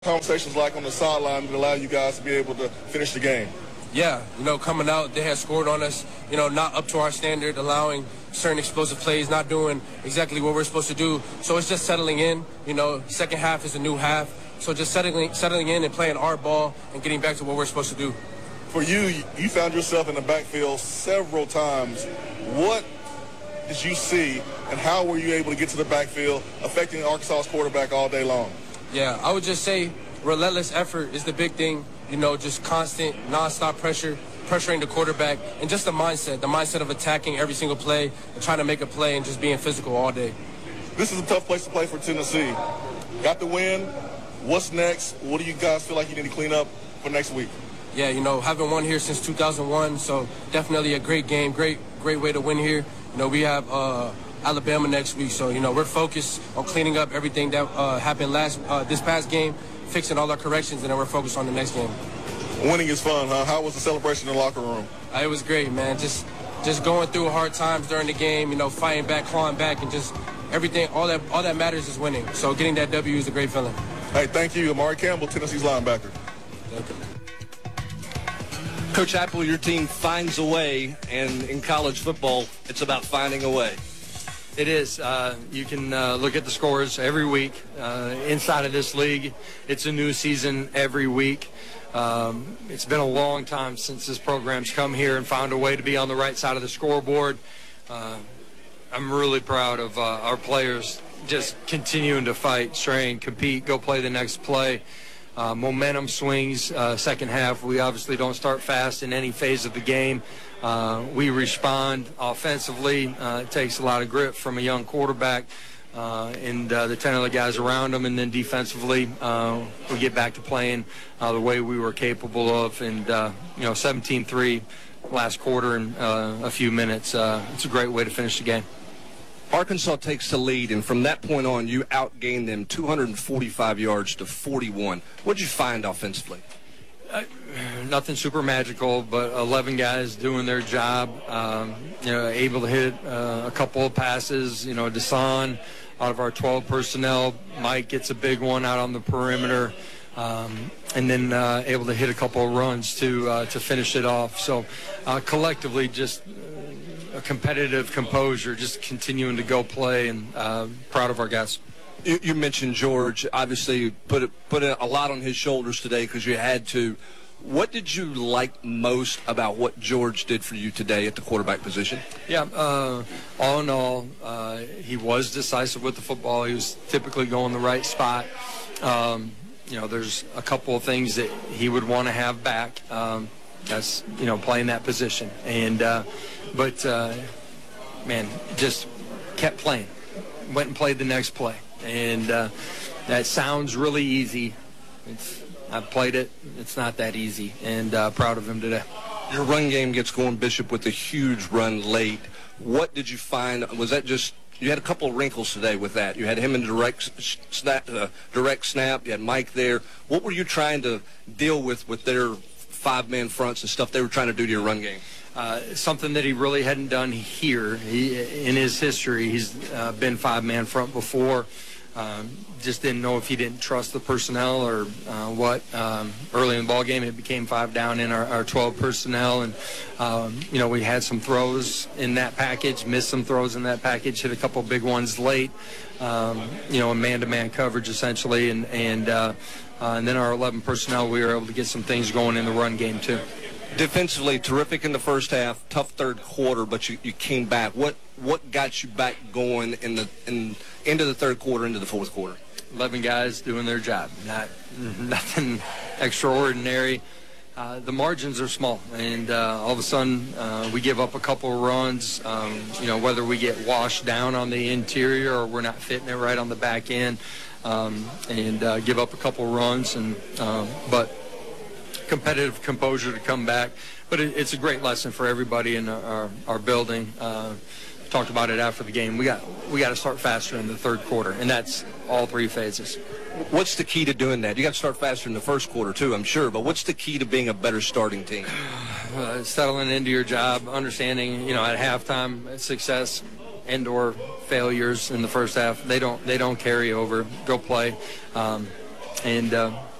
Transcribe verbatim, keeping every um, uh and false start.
Conversations like on the sideline that allow you guys to be able to finish the game? Yeah, you know, coming out, they had scored on us, you know, not up to our standard, allowing certain explosive plays, not doing exactly what we're supposed to do. So it's just settling in, you know, second half is a new half. So just settling, settling in and playing our ball and getting back to what we're supposed to do. For you, you found yourself in the backfield several times. What did you see and how were you able to get to the backfield, affecting Arkansas's quarterback all day long? Yeah, I would just say relentless effort is the big thing. You know, just constant, nonstop pressure, pressuring the quarterback, and just the mindset, the mindset of attacking every single play and trying to make a play and just being physical all day. This is a tough place to play for Tennessee. Got the win. What's next? What do you guys feel like you need to clean up for next week? Yeah, you know, haven't won here since two thousand one, so definitely a great game, great, great way to win here. You know, we have uh, Alabama next week, so, you know, we're focused on cleaning up everything that uh, happened last uh, this past game, fixing all our corrections, and then we're focused on the next game. Winning is fun, huh? How was the celebration in the locker room? Uh, it was great, man. Just just going through hard times during the game, you know, fighting back, clawing back, and just everything, all that all that matters is winning. So getting that W is a great feeling. Hey, thank you. Amari Campbell, Tennessee's linebacker. Thank you. Coach Apple, your team finds a way, and in college football, it's about finding a way. It is. Uh, you can uh, look at the scores every week. Uh, inside of this league, it's a new season every week. Um, it's been a long time since this program's come here and found a way to be on the right side of the scoreboard. Uh, I'm really proud of uh, our players just continuing to fight, strain, compete, go play the next play. Uh, momentum swings, uh, second half. We obviously don't start fast in any phase of the game. Uh, we respond offensively. Uh, it takes a lot of grit from a young quarterback uh, and uh, the ten other guys around him. And then defensively, uh, we get back to playing uh, the way we were capable of. And, uh, you know, seventeen three last quarter in uh, a few minutes. Uh, it's a great way to finish the game. Arkansas takes the lead, and from that point on, you outgained them two hundred forty-five yards to forty-one. What did you find offensively? Uh, nothing super magical, but eleven guys doing their job. Um, you know, able to hit uh, a couple of passes. You know, Desan out of our twelve personnel. Mike gets a big one out on the perimeter, um, and then uh, able to hit a couple of runs to uh, to finish it off. So, uh, collectively, just a competitive composure, just continuing to go play, and uh, proud of our guys. You, you mentioned George. Obviously, put it, put a lot on his shoulders today because you had to. What did you like most about what George did for you today at the quarterback position? Yeah, uh, all in all, uh, he was decisive with the football. He was typically going the right spot. Um, you know, there's a couple of things that he would want to have back. Um, that's, you know, playing that position. And uh, but, uh, man, just kept playing. Went and played the next play. And uh, that sounds really easy. It's, I've played it. It's not that easy. And uh, proud of him today. Your run game gets going, Bishop, with a huge run late. What did you find? Was that just – you had a couple of wrinkles today with that. You had him in direct snap, uh, direct snap. You had Mike there. What were you trying to deal with with their five-man fronts and stuff they were trying to do to your run game? Uh, something that he really hadn't done here. He, in his history, he's uh, been five-man front before. Um, just didn't know if he didn't trust the personnel or uh, what. Um, early in the ball game, it became five down in our, our twelve personnel, and um, you know, we had some throws in that package, missed some throws in that package, hit a couple big ones late. Um, you know, in man-to-man coverage essentially, and and uh, uh, and then our eleven personnel, we were able to get some things going in the run game too. Defensively, terrific in the first half, tough third quarter, but you, you came back. What what got you back going in the in into the third quarter, into the fourth quarter? eleven guys doing their job, not nothing extraordinary. Uh, the margins are small, and uh, all of a sudden uh, we give up a couple of runs. Um, you know, whether we get washed down on the interior or we're not fitting it right on the back end, um, and uh, give up a couple of runs, and uh, but. competitive composure to come back, but it, it's a great lesson for everybody in our, our, our building. Uh, talked about it after the game. We got we got to start faster in the third quarter, and that's all three phases. What's the key to doing that? You got to start faster in the first quarter too, I'm sure. But what's the key to being a better starting team? Uh, settling into your job, understanding, you know, at halftime success and or failures in the first half, they don't they don't carry over. Go play. Um, and uh,